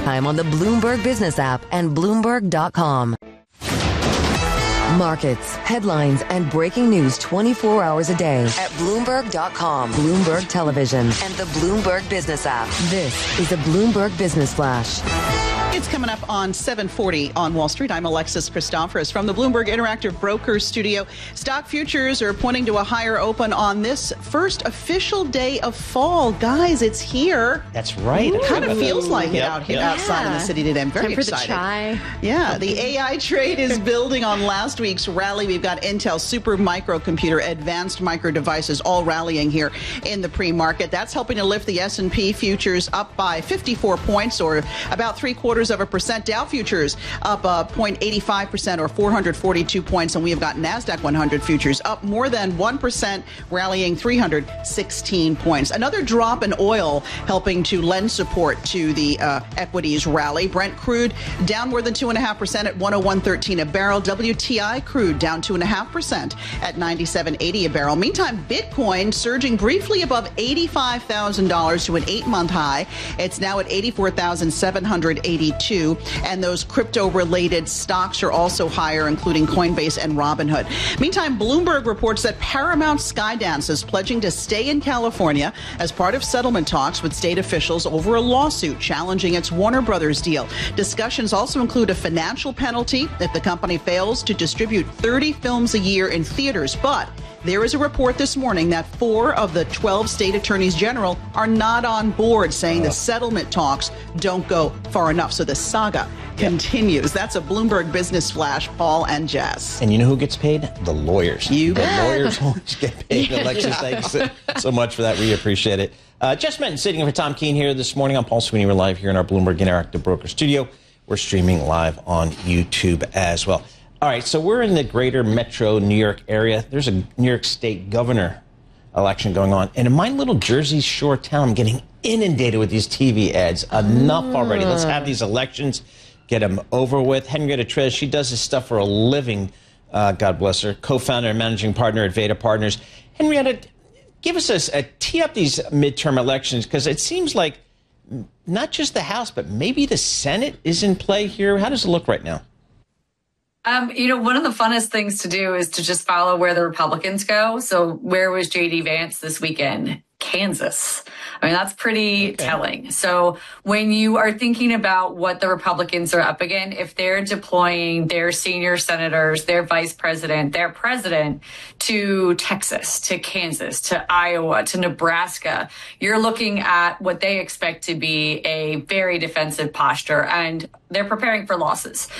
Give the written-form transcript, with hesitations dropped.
Time on the Bloomberg Business app and Bloomberg.com. Markets, headlines, and breaking news 24 hours a day at Bloomberg.com, Bloomberg Television, and the Bloomberg Business app. This is a Bloomberg Business Flash. It's coming up on 7:40 on Wall Street. I'm Alexis Christoforous from the Bloomberg Interactive Brokers Studio. Stock futures are pointing to a higher open on this first official day of fall. Guys, it's here. That's right. It kind of feels like it out here outside in the city today. I'm very excited. The chai. Yeah, the AI trade is building on last week's rally. We've got Intel, Super Microcomputer, Advanced Micro Devices all rallying here in the pre-market. That's helping to lift the S&P futures up by 54 points, or about 0.75%. Dow futures up 0.85% or 442 points. And we have got NASDAQ 100 futures up more than 1%, rallying 316 points. Another drop in oil helping to lend support to the equities rally. Brent crude down more than 2.5% at 101.13 a barrel. WTI crude down 2.5% at 97.80 a barrel. Meantime, Bitcoin surging briefly above $85,000 to an 8-month high. It's now at 84,782. And those crypto-related stocks are also higher, including Coinbase and Robinhood. Meantime, Bloomberg reports that Paramount Skydance is pledging to stay in California as part of settlement talks with state officials over a lawsuit challenging its Warner Brothers deal. Discussions also include a financial penalty if the company fails to distribute 30 films a year in theaters. But there is a report this morning that 4 of the 12 state attorneys general are not on board, saying the settlement talks don't go far enough. So the saga continues. That's a Bloomberg Business Flash, Paul and Jess. And you know who gets paid? The lawyers. You bet. The lawyers always get paid. Alexis, thanks so much for that. We appreciate it. Jess Menton sitting in for Tom Keene here this morning. I'm Paul Sweeney. We're live here in our Bloomberg Interactive Broker Studio. We're streaming live on YouTube as well. All right, so we're in the greater metro New York area. There's a New York State governor election going on. And in my little Jersey Shore town, I'm getting inundated with these TV ads. Enough already. Let's have these elections, get them over with. Henrietta Trez, she does this stuff for a living, God bless her, co-founder and managing partner at Veda Partners. Henrietta, give us a tee up these midterm elections, because it seems like not just the House, but maybe the Senate is in play here. How does it look right now? One of the funnest things to do is to just follow where the Republicans go. So where was J.D. Vance this weekend? Kansas. I mean, that's pretty telling. So when you are thinking about what the Republicans are up against, if they're deploying their senior senators, their vice president, their president to Texas, to Kansas, to Iowa, to Nebraska, you're looking at what they expect to be a very defensive posture, and they're preparing for losses.